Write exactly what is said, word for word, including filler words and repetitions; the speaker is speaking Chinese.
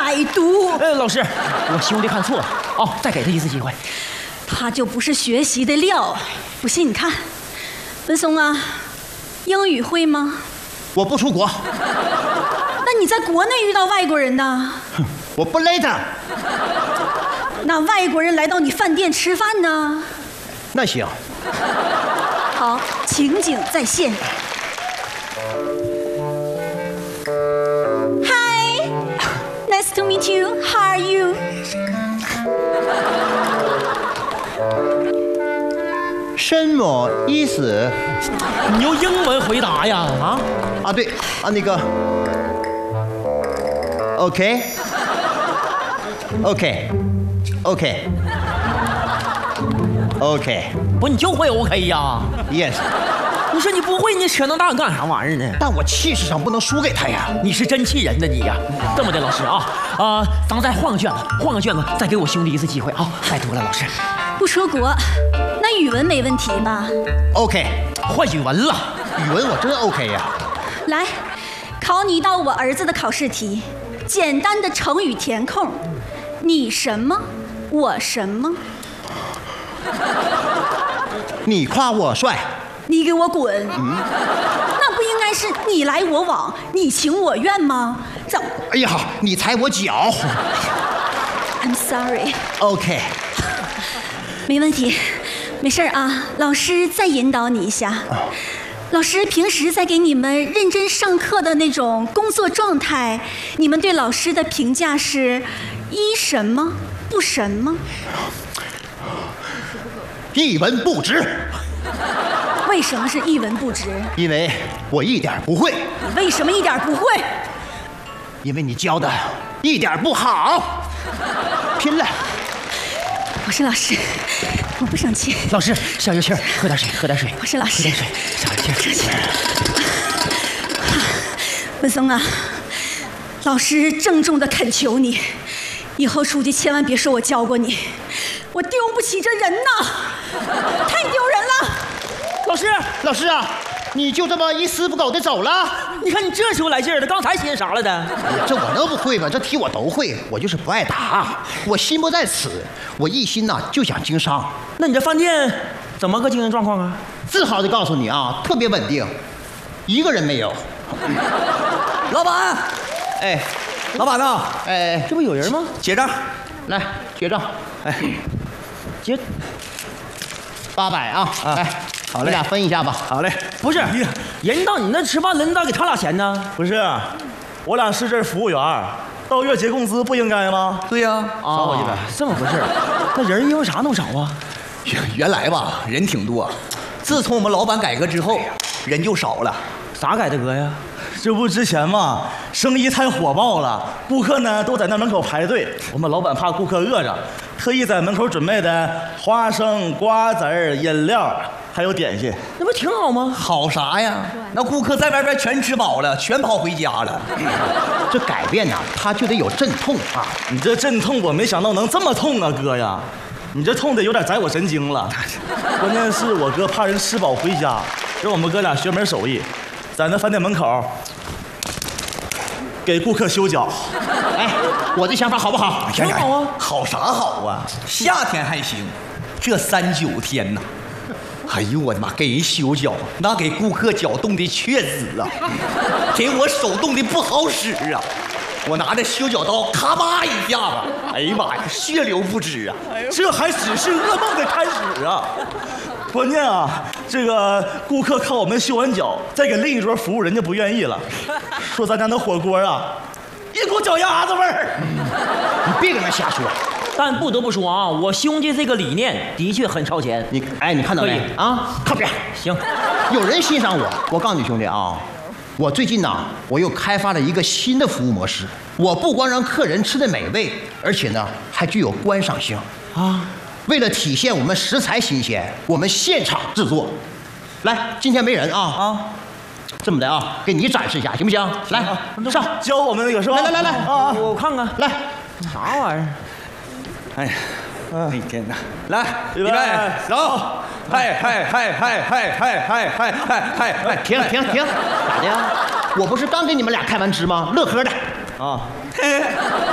歹毒。 呃，老师，我兄弟看错了，哦，再给他一次机会。 他就不是学习的料，不信你看。文松啊，英语会吗？ 我不出国。 那你在国内遇到外国人呢？ 我不勒他。 那外国人来到你饭店吃饭呢？ 那行。 好，情景再现。Hi, nice to meet you. How are you? 什么意思？ 你用英文回答呀！啊啊，对啊，那个 ，OK，OK，OK，OK，、OK OK OK， 不，你就会 OK 呀 ？Yes。 你说你不会，你扯那大干啥玩意儿呢？ 但我气势上不能输给他呀！ 你是真气人的你呀！这么的，老师啊，啊、呃，咱再换个卷子，换个卷子，再给我兄弟一次机会啊！拜托了，老师。 不出国，那语文没问题吧 ？OK， 换语文了。 语文我真 OK 呀。 来，考你一道我儿子的考试题，简单的成语填空，你什么，我什么？ 你夸我帅。 你给我滚！嗯，那不应该是你来我往，你情我愿吗？怎？ 哎呀，你踩我脚。 I'm sorry。 OK。 没问题，没事啊。老师再引导你一下。老师平时在给你们认真上课的那种工作状态，你们对老师的评价是一什么不什么？ 一文不值。 为什么是一文不值？ 因为我一点不会。 你为什么一点不会？ 因为你教的一点不好。拼了！ 我是老师，我不生气。 老师，消消气儿，喝点水，喝点水。 我是老师， 喝点水，消消气儿。 文松啊，老师郑重的恳求你，以后出去千万别说我教过你，我丢不起这人呐，太丢人了。 老师， 老师啊，你就这么一丝不苟的走了？ 你看你这时候来劲儿的，刚才寻思啥来的？ 哎呀，这我能不会吗？这题我都会，我就是不爱答，我心不在此，我一心呐、啊、就想经商。 那你这饭店怎么个经营状况啊？ 自豪的告诉你啊，特别稳定，一个人没有。 老板，哎，老板呐， 哎， 这不有人吗？ 结账， 来结账， 哎， 结八百啊， 啊来。 好嘞， 你俩分一下吧。 好嘞， 不是，人到你那吃饭了，你咋给他俩钱呢？ 不是，我俩是这儿服务员，到月结工资不应该吗？ 对呀、 啊，少我一百，这么回事？那人因为啥那么少啊？ 原来吧，人挺多，自从我们老板改革之后，人就少了。 咋改的革呀？ 这不之前嘛，生意太火爆了，顾客呢都在那门口排队，我们老板怕顾客饿着，特意在门口准备的花生、瓜子儿、饮料。还有点心， 那不挺好吗？ 好啥呀？那顾客在外边全吃饱了，全跑回家了。 这改变呐、啊，它就得有阵痛啊！ 你这阵痛，我没想到能这么痛啊，哥呀！你这痛的有点宰我神经了。关键是我哥怕人吃饱回家，让我们哥俩学门手艺，在那饭店门口给顾客修脚。 哎，我这想法好不好？ 挺好啊。 好啥好啊？夏天还行，这三九天呐。哎呦我的妈！给人修脚，那给顾客脚冻得确实啊，给我手冻得不好使啊！我拿着修脚刀，咔吧一下子，哎呀妈呀，血流不止啊！ 这还只是噩梦的开始啊！关键啊，这个顾客看我们修完脚，再给另一桌服务，人家不愿意了，说咱家那火锅啊，一股脚丫子味儿。 你别跟他瞎说。 但不得不说啊，我兄弟这个理念的确很超前。 你哎，你看到没啊？靠边！ 行， 有人欣赏我。我告诉你兄弟啊，我最近呢，我又开发了一个新的服务模式。我不光让客人吃得美味，而且呢还具有观赏性啊。为了体现我们食材新鲜，我们现场制作。来，今天没人啊啊，这么的啊，给你展示一下，行不行？来，上教我们那个是吧？ 来来来来啊， 我看看， 来， 啥玩意儿？ 哎呀，哎天哪！来， 预备，走！ 嗨嗨嗨嗨嗨嗨嗨嗨嗨嗨！ 停停停！咋的呀？我不是刚给你们俩开完支吗？乐呵的啊。